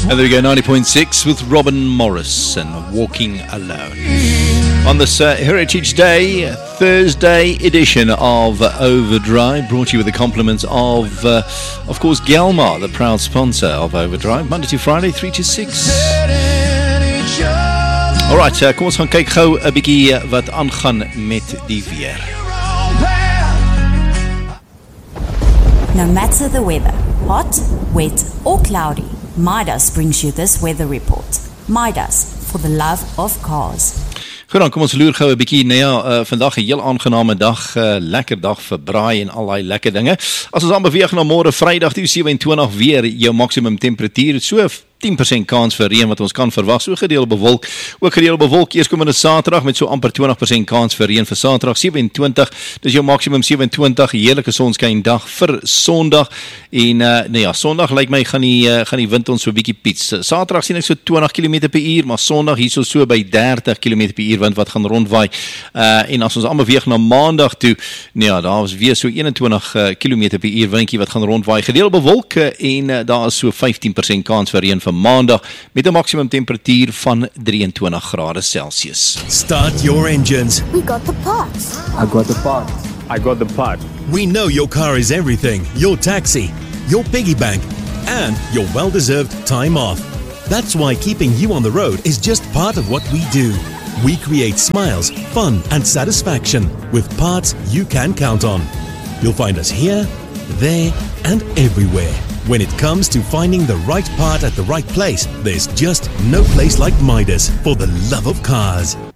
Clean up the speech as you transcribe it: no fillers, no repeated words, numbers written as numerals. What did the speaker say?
And there we go, 90.6 with Robin Morris and Walking Alone. On this Heritage Day, Thursday edition of Overdrive, brought to you with the compliments of course, Gelmar, the proud sponsor of Overdrive, Monday to Friday, 3 to 6. Alright, kom ons gaan kyk gou 'n bietjie wat aangaan met die weer. No matter the weather, hot, wet or cloudy, Midas brings you this weather report. Midas, for the love of cars. Goed dan, kom ons loer gou 'n bietjie. Vandag 'n heel aangename dag, lekker dag vir braai en al die lekker dinge. As ons aan beweeg na môre Vrydag, die 27 weer jou maksimum temperatuur, so 10% kans vir reën wat ons kan verwag, so gedeelde bewolk, ook gedeelde bewolk eerskomende Saterdag met so amper 20% kans vir reën vir Saterdag, 27, dis jou maksimum 27, heerlike sonskyn dag vir Sondag, en Sondag lyk my gaan die wind ons so 'n bietjie piets. Saterdag sien ek so 20 km/h, maar Sondag hierso so by 30 km/h wind wat gaan rondwaai, en as ons aanbeweeg na Maandag toe, daar was weer so 21 km/h windjie wat gaan rondwaai, gedeelde bewolk, en daar is so 15% kans vir reën vir Maandag met 'n maksimum temperatuur van 23 grade Celsius. Start your engines. We got the parts. I got the part. I got the part. We know your car is everything. Your taxi, your piggy bank, and your well-deserved time off. That's why keeping you on the road is just part of what we do. We create smiles, fun, and satisfaction with parts you can count on. You'll find us here, there, and everywhere. When it comes to finding the right part at the right place, there's just no place like Midas for the love of cars.